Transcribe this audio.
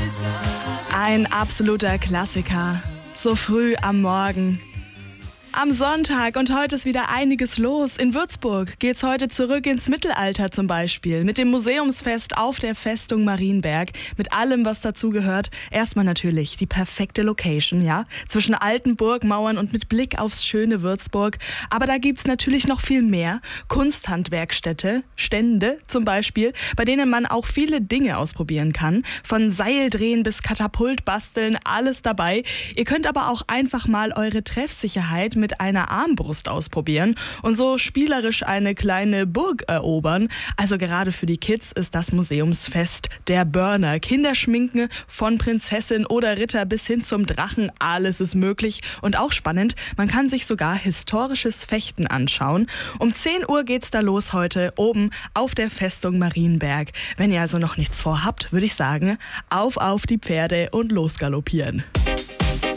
Ein absoluter Klassiker. So früh am Morgen. Am Sonntag und heute ist wieder einiges los. In Würzburg geht's heute zurück ins Mittelalter zum Beispiel. Mit dem Museumsfest auf der Festung Marienberg. Mit allem, was dazugehört. Erstmal natürlich die perfekte Location, ja. Zwischen alten Burgmauern und mit Blick aufs schöne Würzburg. Aber da gibt's natürlich noch viel mehr. Kunsthandwerkstätte, Stände zum Beispiel, bei denen man auch viele Dinge ausprobieren kann. Von Seildrehen bis Katapult basteln, alles dabei. Ihr könnt aber auch einfach mal eure Treffsicherheit mit einer Armbrust ausprobieren und so spielerisch eine kleine Burg erobern. Also gerade für die Kids ist das Museumsfest der Burner. Kinderschminken von Prinzessin oder Ritter bis hin zum Drachen, alles ist möglich und auch spannend. Man kann sich sogar historisches Fechten anschauen. Um 10 Uhr geht's da los heute oben auf der Festung Marienberg. Wenn ihr also noch nichts vorhabt, würde ich sagen, auf die Pferde und losgaloppieren.